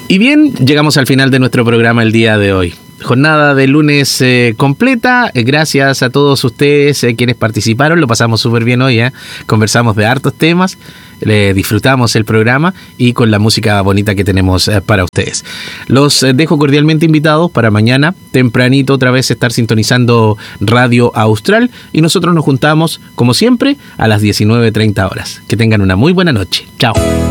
Y bien, llegamos al final de nuestro programa el día de hoy. Jornada de lunes completa. Gracias a todos ustedes quienes participaron. Lo pasamos súper bien hoy. Conversamos de hartos temas. Disfrutamos el programa y con la música bonita que tenemos para ustedes. Los dejo cordialmente invitados para mañana, tempranito, otra vez estar sintonizando Radio Austral. Y nosotros nos juntamos, como siempre, a las 19:30 horas. Que tengan una muy buena noche. Chao.